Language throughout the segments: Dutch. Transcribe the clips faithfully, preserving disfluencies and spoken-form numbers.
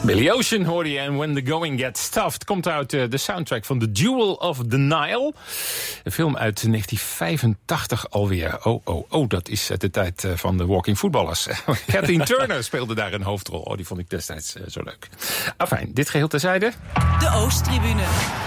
Billy Ocean hoorde je en When the Going Gets Tough. Komt uit uh, de soundtrack van The Jewel of the Nile. Een film uit negentien vijfentachtig alweer. Oh, oh, oh, dat is uit de tijd uh, van de Walking Footballers. Kathleen Turner speelde daar een hoofdrol. Oh, die vond ik destijds uh, zo leuk. Afijn, dit geheel terzijde. De Oosttribune.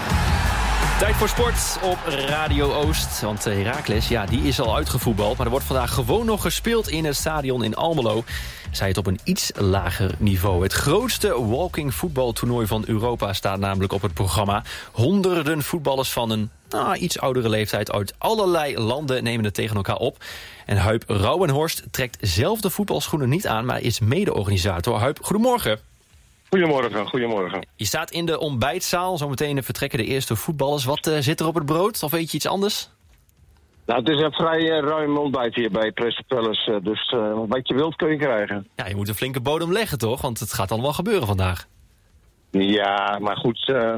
Tijd voor sport op Radio Oost. Want Heracles, ja, die is al uitgevoetbald. Maar er wordt vandaag gewoon nog gespeeld in het stadion in Almelo. Zij het op een iets lager niveau. Het grootste walking voetbaltoernooi van Europa staat namelijk op het programma. Honderden voetballers van een nou, iets oudere leeftijd uit allerlei landen nemen het tegen elkaar op. En Huib Rauwenhorst trekt zelf de voetbalschoenen niet aan, maar is mede-organisator. Huib, goedemorgen. Goedemorgen, goedemorgen. Je staat in de ontbijtzaal, zometeen vertrekken de eerste voetballers. Wat uh, zit er op het brood? Of weet je iets anders? Nou, het is een vrij uh, ruim ontbijt hier bij Crystal Palace, uh, dus uh, wat je wilt kun je krijgen. Ja, je moet een flinke bodem leggen toch? Want het gaat allemaal gebeuren vandaag. Ja, maar goed, uh,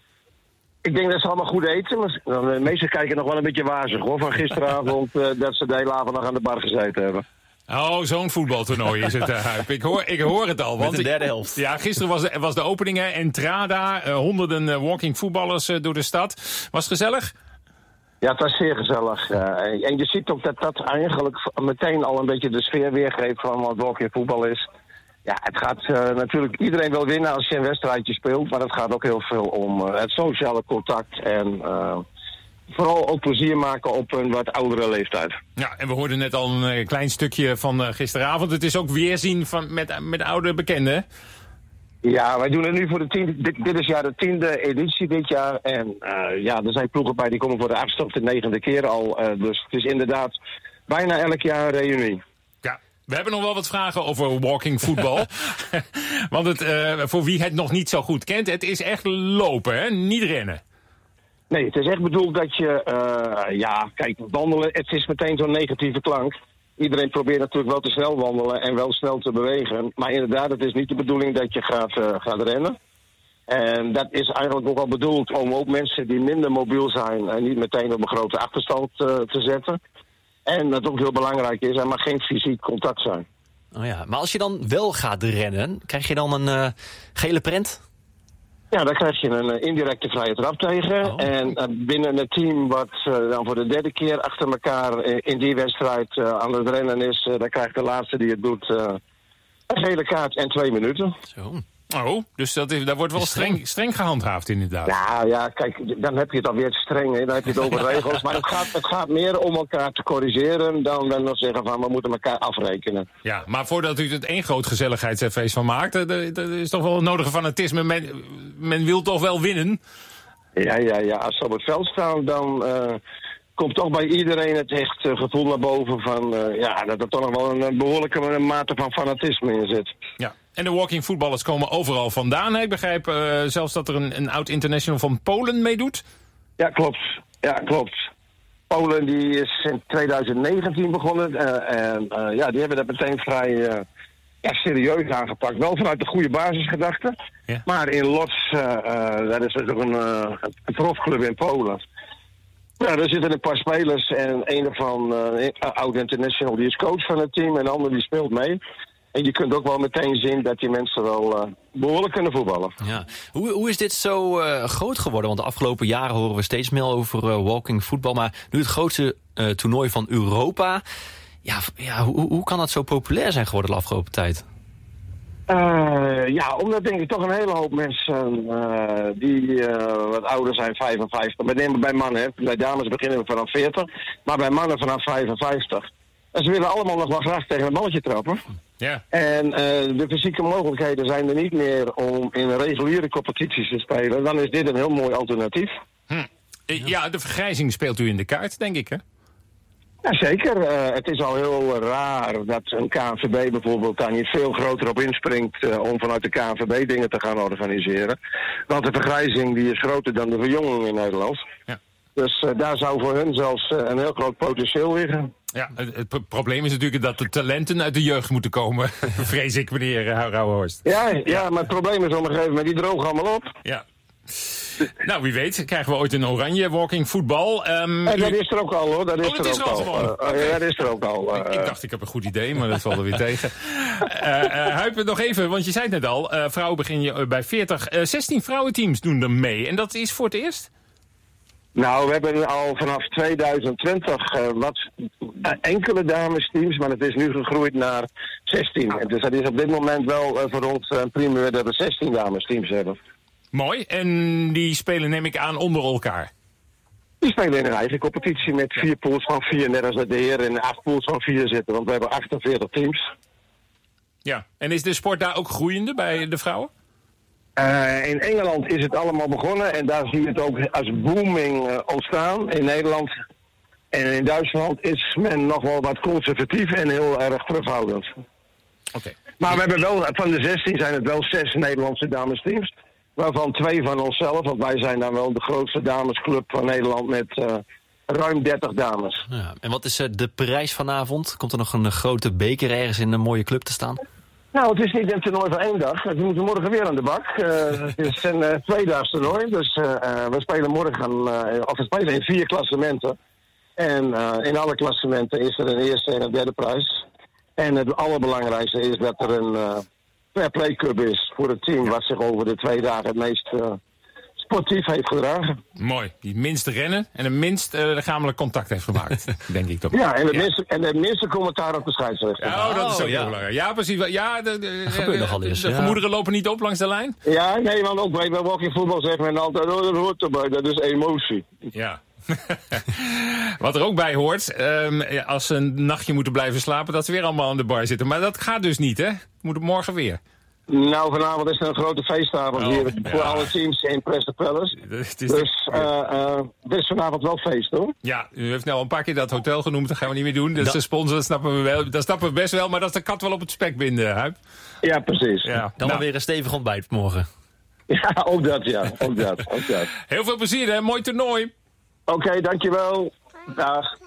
ik denk dat ze allemaal goed eten. Maar de meesten kijken nog wel een beetje wazig hoor, van gisteravond uh, dat ze de hele avond nog aan de bar gezeten hebben. Oh, zo'n voetbaltoernooi is het, uh, Huib. Ik hoor, ik hoor het al. Want Met de derde helft. Ik, ja, gisteren was de, was de opening, hè. Entrada, uh, honderden uh, walking voetballers uh, door de stad. Was het gezellig? Ja, het was zeer gezellig. Uh, en je ziet ook dat dat eigenlijk meteen al een beetje de sfeer weergeeft van wat walking voetbal is. Ja, het gaat uh, natuurlijk iedereen wil winnen als je een wedstrijdje speelt. Maar het gaat ook heel veel om uh, het sociale contact en uh, vooral ook plezier maken op een wat oudere leeftijd. Ja, en we hoorden net al een uh, klein stukje van uh, gisteravond. Het is ook weerzien van, met, met oude bekenden. Ja, wij doen het nu voor de tiende. Dit, dit is jaar de tiende editie dit jaar. En uh, ja, er zijn ploegen bij die komen voor de achtste of de negende keer al. Uh, dus het is inderdaad bijna elk jaar een reunie. Ja, we hebben nog wel wat vragen over walking voetbal. Want het, uh, voor wie het nog niet zo goed kent, het is echt lopen, hè? Niet rennen. Nee, het is echt bedoeld dat je, uh, ja, kijk, wandelen, het is meteen zo'n negatieve klank. Iedereen probeert natuurlijk wel te snel wandelen en wel snel te bewegen. Maar inderdaad, het is niet de bedoeling dat je gaat, uh, gaat rennen. En dat is eigenlijk ook al bedoeld om ook mensen die minder mobiel zijn en niet meteen op een grote achterstand uh, te zetten. En dat ook heel belangrijk is, er mag geen fysiek contact zijn. Oh ja, maar als je dan wel gaat rennen, krijg je dan een uh, gele prent? Ja, dan krijg je een uh, indirecte vrije trap tegen. Oh. En uh, binnen het team wat uh, dan voor de derde keer achter elkaar uh, in die wedstrijd uh, aan het rennen is, uh, dan krijgt de laatste die het doet uh, een gele kaart en twee minuten. Zo. Oh, dus dat, is, dat wordt wel streng, streng gehandhaafd inderdaad. Ja, ja, kijk, dan heb je het alweer streng, hè? Dan heb je het over regels. Maar het gaat, het gaat meer om elkaar te corrigeren dan, dan nog zeggen van we moeten elkaar afrekenen. Ja, maar voordat u het één groot gezelligheidsfeest van maakt, er is toch wel een nodige fanatisme. Men, men wil toch wel winnen? Ja, ja, ja. Als ze op het veld staan, dan uh, komt toch bij iedereen het echt uh, gevoel naar boven van uh, ja, dat er toch nog wel een, een behoorlijke mate van fanatisme in zit. Ja. En de walking voetballers komen overal vandaan. Ik begrijp uh, zelfs dat er een, een oud-international van Polen meedoet. Ja, klopt. Ja, klopt. Polen die is in twintig negentien begonnen. Uh, en uh, ja, die hebben dat meteen vrij uh, ja, serieus aangepakt. Wel vanuit de goede basisgedachte. Ja. Maar in Lodz, uh, uh, dat is natuurlijk een, uh, een profclub in Polen. Ja, er zitten een paar spelers en een van uh, oud-international die is coach van het team. En de ander die speelt mee. En je kunt ook wel meteen zien dat die mensen wel uh, behoorlijk kunnen voetballen. Ja. Hoe, hoe is dit zo uh, groot geworden? Want de afgelopen jaren horen we steeds meer over uh, walking voetbal. Maar nu het grootste uh, toernooi van Europa. Ja, ja, hoe, hoe kan dat zo populair zijn geworden de afgelopen tijd? Uh, ja, omdat denk ik toch een hele hoop mensen uh, die uh, wat ouder zijn, vijfenvijftig. We nemen bij mannen, hè. Bij dames beginnen we vanaf veertig. Maar bij mannen vanaf vijfenvijftig. En ze willen allemaal nog wel graag tegen een balletje trappen. Ja. En uh, de fysieke mogelijkheden zijn er niet meer om in reguliere competities te spelen. Dan is dit een heel mooi alternatief. Hm. Ja, de vergrijzing speelt u in de kaart, denk ik, hè? Jazeker. Uh, het is al heel raar dat een K N V B bijvoorbeeld daar niet veel groter op inspringt uh, om vanuit de K N V B dingen te gaan organiseren. Want de vergrijzing die is groter dan de verjonging in Nederland. Ja. Dus uh, daar zou voor hun zelfs uh, een heel groot potentieel liggen. Ja, het, het probleem is natuurlijk dat de talenten uit de jeugd moeten komen. Vrees ik, meneer uh, Rauwenhorst. Ja, ja, maar het probleem is op een gegeven moment, die drogen allemaal op. Ja. Nou, wie weet, krijgen we ooit een oranje walking voetbal. Um, En dat u... is er ook al, hoor. Dat is oh, er is ook al. al. Uh, Okay. uh, dat is er ook al. Uh, ik, ik dacht, ik heb een goed idee, maar dat valt er weer tegen. Uh, uh, Huip, nog even, want je zei het net al. Uh, vrouwen begin je bij veertig. Uh, zestien vrouwenteams doen er mee. En dat is voor het eerst? Nou, we hebben al vanaf tweeduizend twintig uh, wat uh, enkele damesteams, maar het is nu gegroeid naar zestien. Dus dat is op dit moment wel uh, voor ons een uh, primeur dat we zestien damesteams hebben. Mooi. En die spelen, neem ik aan, onder elkaar? Die spelen in een eigen competitie met vier pools van vier, net als de heren, en acht pools van vier zitten, want we hebben achtenveertig teams. Ja, en is de sport daar ook groeiende bij de vrouwen? Uh, in Engeland is het allemaal begonnen en daar zie je het ook als booming uh, ontstaan. In Nederland en in Duitsland is men nog wel wat conservatief en heel erg terughoudend. Okay. Maar we hebben wel, van de zestien zijn het wel zes Nederlandse damesteams. Waarvan twee van onszelf, want wij zijn dan wel de grootste damesclub van Nederland met uh, ruim dertig dames. Ja, en wat is uh, de prijs vanavond? Komt er nog een uh, grote beker ergens in een mooie club te staan? Nou, het is niet een toernooi van één dag. We moeten morgen weer aan de bak. Uh, het is een uh, tweedaags toernooi. Dus uh, uh, we spelen morgen, uh, of we spelen in vier klassementen. En uh, in alle klassementen is er een eerste en een derde prijs. En het allerbelangrijkste is dat er een uh, fair play cup is voor het team wat zich over de twee dagen het meest uh, sportief heeft gedragen. Mooi. Die minst rennen en het minst uh, lichamelijk contact heeft gemaakt. Denk ik toch. Ja, en het, ja. minste, en het minste commentaar op de scheidsrechter. Ja, oh, dat is ook oh, ja. heel belangrijk. Ja, precies. Ja, de, de, dat gebeurt nogal eens. De ja. gemoederen lopen niet op langs de lijn. Ja, nee, want ook bij walking voetbal zegt men altijd, oh, dat hoort erbij, dat is emotie. Ja. Wat er ook bij hoort, um, als ze een nachtje moeten blijven slapen, dat ze weer allemaal aan de bar zitten. Maar dat gaat dus niet, hè? Moet het morgen weer. Nou, vanavond is er een grote feestavond oh, hier ja. voor alle teams in Preston Palace. Het is Dus uh, uh, het is vanavond wel feest, hoor. Ja, u heeft nou een paar keer dat hotel genoemd, dat gaan we niet meer doen. Dat is de sponsor, dat snappen we wel. Dat snappen we best wel, maar dat is de kat wel op het spek binden, Huip. Ja, precies. Ja. Dan Nou, maar weer een stevig ontbijt morgen. Ja, ook dat, ja. Ook dat, ook dat. heel veel plezier, hè? Mooi toernooi. Oké, okay, dankjewel. Dag.